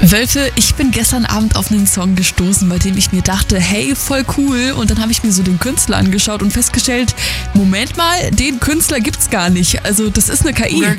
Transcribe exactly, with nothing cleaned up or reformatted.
Wölfe, ich bin gestern Abend auf einen Song gestoßen, bei dem ich mir dachte, hey, voll cool. Und dann habe ich mir so den Künstler angeschaut und festgestellt, Moment mal, den Künstler gibt's gar nicht. Also das ist eine K I. Oder